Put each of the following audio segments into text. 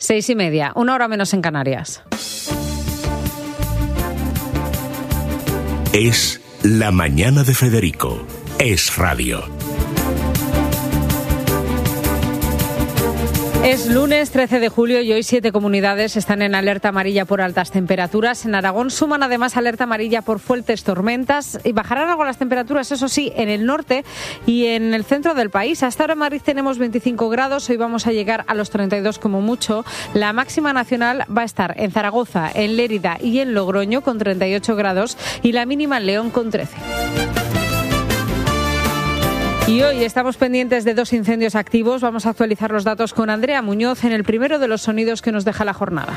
6:30, 1 hora menos en Canarias. Es la mañana de Federico. Es radio. Es lunes 13 de julio y hoy 7 comunidades están en alerta amarilla por altas temperaturas. En Aragón suman además alerta amarilla por fuertes tormentas y bajarán algo las temperaturas, eso sí, en el norte y en el centro del país. Hasta ahora en Madrid tenemos 25 grados, hoy vamos a llegar a los 32 como mucho. La máxima nacional va a estar en Zaragoza, en Lérida y en Logroño con 38 grados y la mínima en León con 13. Y hoy estamos pendientes de 2 incendios activos. Vamos a actualizar los datos con Andrea Muñoz en el primero de los sonidos que nos deja la jornada.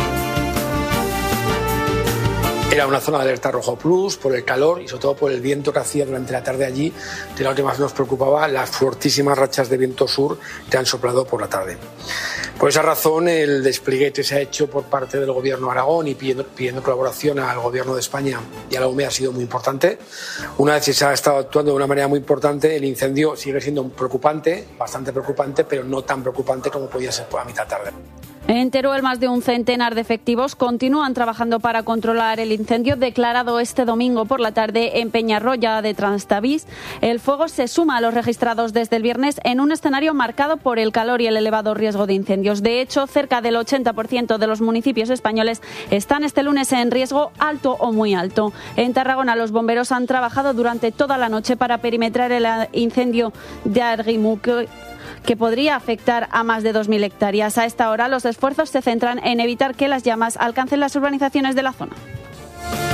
Era una zona de alerta rojo plus por el calor y sobre todo por el viento que hacía durante la tarde allí. De lo que más nos preocupaba, las fortísimas rachas de viento sur que han soplado por la tarde. Por esa razón, el despliegue que se ha hecho por parte del Gobierno de Aragón y pidiendo colaboración al Gobierno de España y a la UME ha sido muy importante. Una vez que se ha estado actuando de una manera muy importante, el incendio sigue siendo preocupante, bastante preocupante, pero no tan preocupante como podía ser por la mitad tarde. En Teruel, más de un centenar de efectivos continúan trabajando para controlar el incendio declarado este domingo por la tarde en Peñarroya de Transtavís. El fuego se suma a los registrados desde el viernes en un escenario marcado por el calor y el elevado riesgo de incendios. De hecho, cerca del 80% de los municipios españoles están este lunes en riesgo alto o muy alto. En Tarragona, los bomberos han trabajado durante toda la noche para perimetrar el incendio de Argimuk, que podría afectar a más de 2.000 hectáreas. A esta hora, los esfuerzos se centran en evitar que las llamas alcancen las urbanizaciones de la zona.